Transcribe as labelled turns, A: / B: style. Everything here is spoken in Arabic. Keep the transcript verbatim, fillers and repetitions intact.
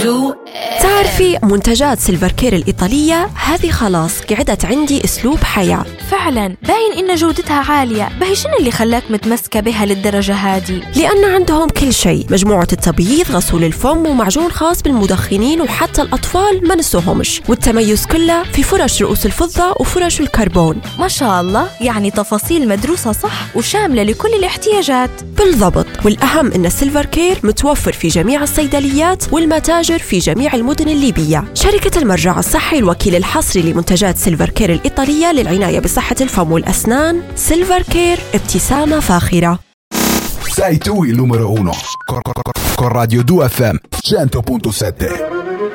A: تعرفي منتجات سيلفر كير الإيطالية هذه خلاص قعدت عندي أسلوب حياة.
B: فعلا باين إن جودتها عالية. باهي شنو اللي خلاك متمسكة بها للدرجة هذه؟
A: لأن عندهم كل شيء، مجموعة التبييض، غسول الفم، ومعجون خاص بالمدخنين وحتى الأطفال ما نسوهمش، والتميز كله في فرش رؤوس الفضة وفرش الكربون.
B: ما شاء الله، يعني تفاصيل مدروسة صح وشاملة لكل الاحتياجات.
A: بالضبط، والأهم إن سيلفر كير متوفر في جميع الصيدليات والمتاجر في جميع المدن الليبية. شركة المرجع الصحي الوكيل الحصري لمنتجات سيلفر كير الإيطالية للعناية بصحة الفم والأسنان. سيلفر كير، ابتسامة فاخرة.
C: Sei tu il numero uno con Radio due F M cento punto sette.